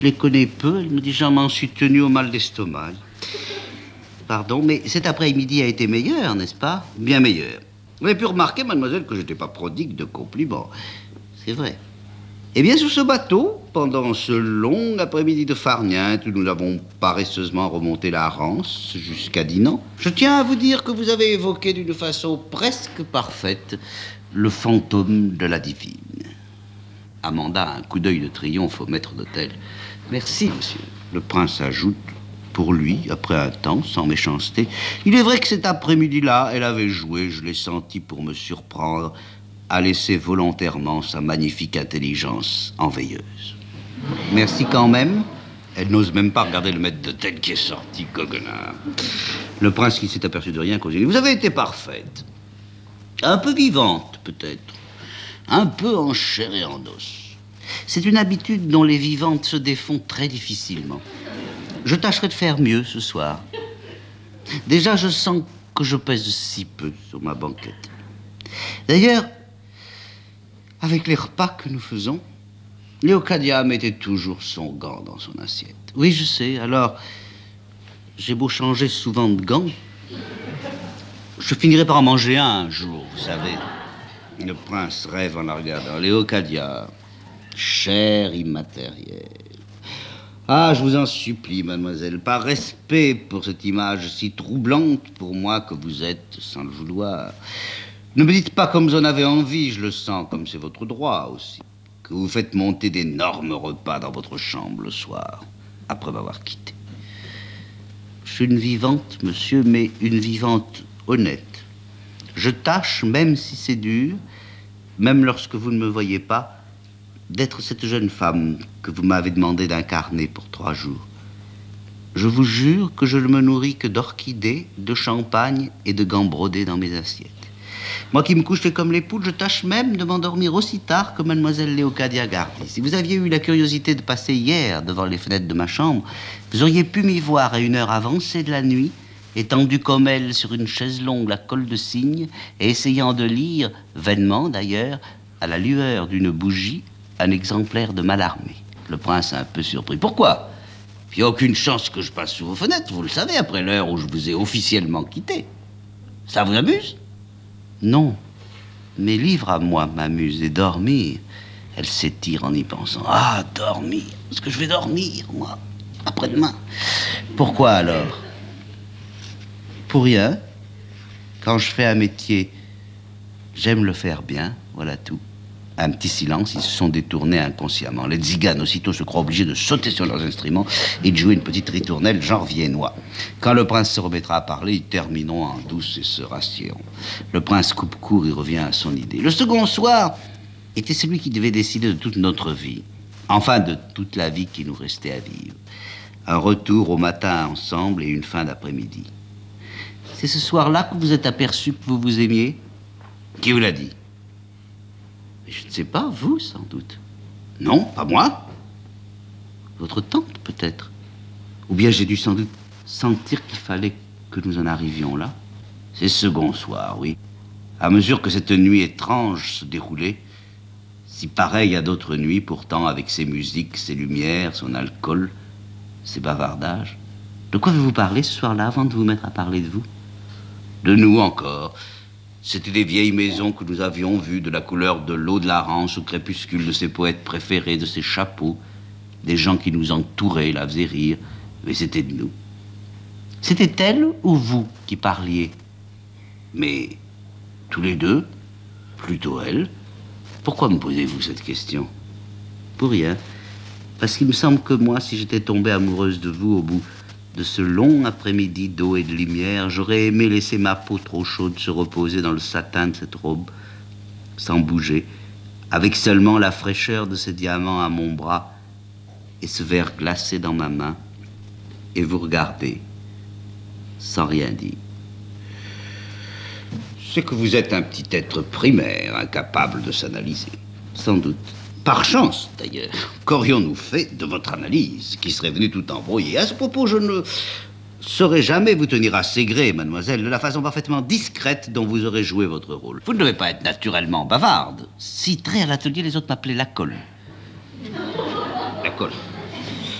Je les connais peu, elle me dit j'en m'en suis tenu au mal d'estomac. Pardon, mais cet après-midi a été meilleur, n'est-ce pas? Bien meilleur. Vous avez pu remarquer, mademoiselle, que je n'étais pas prodigue de compliments. C'est vrai. Eh bien, sur ce bateau, pendant ce long après-midi de farniente où nous avons paresseusement remonté la Rance jusqu'à Dinan, je tiens à vous dire que vous avez évoqué d'une façon presque parfaite le fantôme de la divine. Amanda a un coup d'œil de triomphe au maître d'hôtel. Merci, monsieur. Le prince ajoute, pour lui, après un temps, sans méchanceté, il est vrai que cet après-midi-là, elle avait joué, je l'ai senti pour me surprendre, à laisser volontairement sa magnifique intelligence en veilleuse. Merci quand même. Elle n'ose même pas regarder le maître d'hôtel qui est sorti, goguenard. Le prince qui s'est aperçu de rien continue. Vous avez été parfaite. Un peu vivante, peut-être. Un peu en chair et en os. C'est une habitude dont les vivantes se défont très difficilement. Je tâcherai de faire mieux ce soir. Déjà, je sens que je pèse si peu sur ma banquette. D'ailleurs, avec les repas que nous faisons, Léocadia mettait toujours son gant dans son assiette. Oui, je sais, alors, j'ai beau changer souvent de gants, je finirai par en manger un jour, vous savez. Le prince rêve en la regardant. Léocadia, chère immatérielle. Ah, je vous en supplie, mademoiselle, par respect pour cette image si troublante pour moi que vous êtes, sans le vouloir. Ne me dites pas comme vous en avez envie, je le sens, comme c'est votre droit aussi, que vous faites monter d'énormes repas dans votre chambre le soir, après m'avoir quitté. Je suis une vivante, monsieur, mais une vivante honnête. Je tâche, même si c'est dur, même lorsque vous ne me voyez pas, d'être cette jeune femme que vous m'avez demandé d'incarner pour 3 jours. Je vous jure que je ne me nourris que d'orchidées, de champagne et de gants brodés dans mes assiettes. Moi qui me couchais comme les poules, je tâche même de m'endormir aussi tard que mademoiselle Léocadia Gardy. Si vous aviez eu la curiosité de passer hier devant les fenêtres de ma chambre, vous auriez pu m'y voir à une heure avancée de la nuit, étendu comme elle sur une chaise longue à col de cygne et essayant de lire, vainement d'ailleurs, à la lueur d'une bougie, un exemplaire de Mallarmé. Le prince est un peu surpris. Pourquoi? Il n'y a aucune chance que je passe sous vos fenêtres, vous le savez, après l'heure où je vous ai officiellement quitté. Ça vous amuse? Non. Mes livres à moi m'amusent et dormir. Elle s'étire en y pensant. Ah, dormir. Est-ce que je vais dormir, moi, après-demain? Pourquoi alors? Pour rien. Quand je fais un métier, j'aime le faire bien, voilà tout. Un petit silence, ils se sont détournés inconsciemment. Les tziganes, aussitôt, se croient obligés de sauter sur leurs instruments et de jouer une petite ritournelle genre viennois. Quand le prince se remettra à parler, ils termineront en douce et se rassieront. Le prince coupe court et revient à son idée. Le second soir était celui qui devait décider de toute notre vie. Enfin, de toute la vie qui nous restait à vivre. Un retour au matin ensemble et une fin d'après-midi. C'est ce soir-là que vous vous êtes aperçu que vous vous aimiez? Qui vous l'a dit? Je ne sais pas, vous, sans doute. Non, pas moi. Votre tante, peut-être. Ou bien j'ai dû sans doute sentir qu'il fallait que nous en arrivions là. C'est ce second soir, oui. À mesure que cette nuit étrange se déroulait, si pareille à d'autres nuits, pourtant, avec ses musiques, ses lumières, son alcool, ses bavardages. De quoi avez-vous parlé ce soir-là, avant de vous mettre à parler de vous? De nous encore. C'étaient des vieilles maisons que nous avions vues, de la couleur de l'eau de la Rance au crépuscule, de ses poètes préférés, de ses chapeaux. Des gens qui nous entouraient, la faisaient rire, mais c'était de nous. C'était elle ou vous qui parliez? Mais tous les deux, plutôt elle. Pourquoi me posez-vous cette question? Pour rien. Parce qu'il me semble que moi, si j'étais tombée amoureuse de vous au bout de ce long après-midi d'eau et de lumière, j'aurais aimé laisser ma peau trop chaude se reposer dans le satin de cette robe, sans bouger, avec seulement la fraîcheur de ces diamants à mon bras et ce verre glacé dans ma main, et vous regarder, sans rien dire. C'est que vous êtes un petit être primaire, incapable de s'analyser. Sans doute. Par chance, d'ailleurs, qu'aurions-nous fait de votre analyse, qui serait venue tout embrouiller? À ce propos, je ne saurais jamais vous tenir assez gré, mademoiselle, de la façon parfaitement discrète dont vous aurez joué votre rôle. Vous ne devez pas être naturellement bavarde. Si très à l'atelier, les autres m'appelaient la colle. La colle.